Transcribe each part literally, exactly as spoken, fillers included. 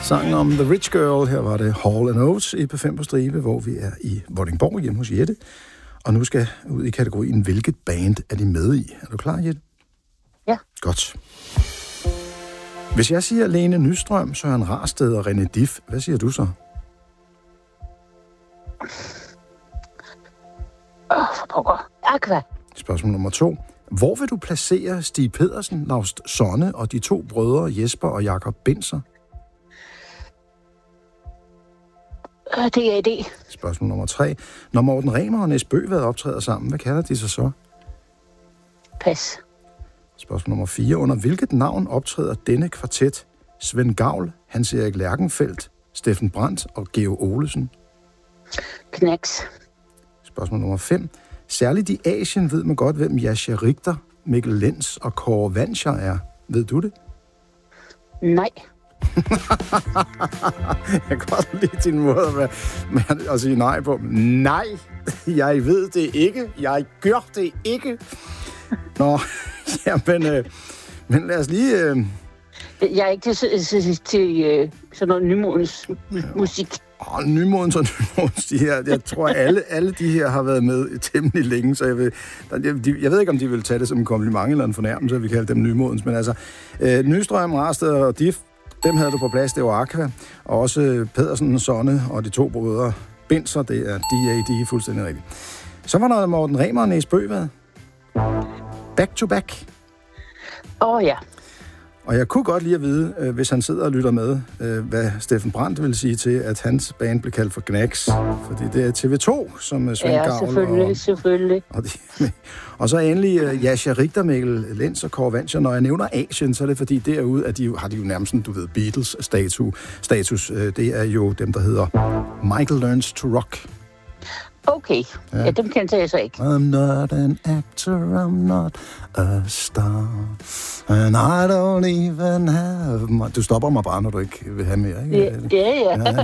Sangen om The Rich Girl. Her var det Hall and Oates i P fem på stribe, hvor vi er i Vordingborg hjemme hos Jette. Og nu skal ud i kategorien, hvilket band er de med i? Er du klar, Jette? Ja. Godt. Hvis jeg siger Lene Nystrøm, Søren Rarsted og René Dif, hvad siger du så? Åh, for pokker. Aqua. Spørgsmål nummer to. Hvor vil du placere Stig Pedersen, Laust Sonne og de to brødre Jesper og Jakob Binser? Det er det. Spørgsmål nummer tre. Når Morten Remer og Næs Bøgvad optræder sammen, hvad kalder de sig så? Pas. Spørgsmål nummer fire. Under hvilket navn optræder denne kvartet? Svend Gavl, Hans Erik Lerkenfeldt, Steffen Brandt og Geo Olesen? Knacks. Spørgsmål nummer fem. Særligt i Asien ved man godt, hvem Jascha Richter, Mikkel Lenz og Kåre Vanscher er. Ved du det? Nej. Jeg kan godt lide din måde at, være, med at sige nej på. Nej, jeg ved det ikke. Jeg gør det ikke. Nå, jamen, øh, men lad os lige... Øh... Jeg er ikke til, til, til øh, sådan noget nymodens musik. Åh, nymodens og nymodens, de her. Jeg tror, at alle, alle de her har været med temmelig længe, så jeg, vil, jeg, de, jeg ved ikke, om de vil tage det som en kompliment eller en fornærmelse, at vi kalder dem nymodens, men altså, øh, Nystrøm, Rarsted og Dif, dem havde du på plads, det var Aqua, og også Pedersen, Sonne og de to brødre Binser, det er D A D, fuldstændig rigtigt. Så var der Morten Remer og Næs Bøgvad. Back to back. Åh oh, ja. Og jeg kunne godt lige at vide, øh, hvis han sidder og lytter med, øh, hvad Steffen Brandt vil sige til, at hans band blev kaldt for Knacks. Fordi det er T V to, som Svend Gavl. Ja, selvfølgelig, og, selvfølgelig. Og, de, og så endelig uh, Jascha Richter, Mikkel Lenz og Kåre Vanscher. Når jeg nævner Asien, så er det fordi derude, at de har de jo nærmest, du ved, Beatles-status. Status. Det er jo dem, der hedder Michael Learns to Rock. Okay, ja, ja dem kendte jeg så ikke. I'm not an actor, I'm not a star, and I don't even have... Du stopper mig bare, når du ikke vil have mere, ikke? Ja, ja. ja.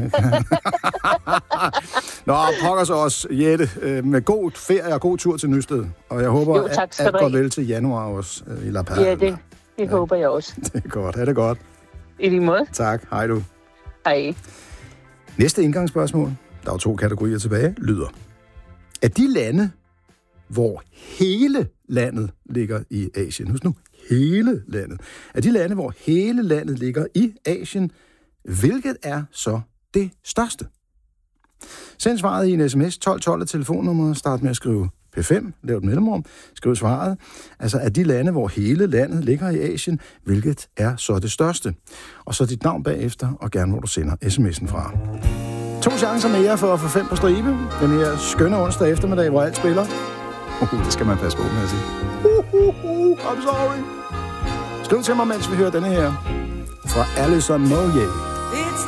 Nå, pokker så også, Jette, med god ferie og god tur til Nysted. Og jeg håber, jo, tak, at alt går vel til januar også i La Paz. Ja, det, det ja. håber jeg også. Det er godt, ha' det godt. I lige måde. Tak, hej du. Hej. Næste indgangsspørgsmål, der er to kategorier tilbage, lyder: er de lande, hvor hele landet ligger i Asien, husk nu, hele landet, er de lande, hvor hele landet ligger i Asien, hvilket er så det største? Send svaret i en sms, tolv tolv er telefonnummeret, start med at skrive P fem, lav et mellemrum, skriv svaret. Altså, er de lande, hvor hele landet ligger i Asien, hvilket er så det største? Og så dit navn bagefter, og gerne hvor du sender sms'en fra. To chancer mere for at få fem på stribe. Den her skønne onsdag eftermiddag, hvor alt spiller. Uh, det skal man passe på med at sige. Uh, uh, uh, I'm sorry. Skriv til mig, mens vi hører denne her fra Alison Moyet.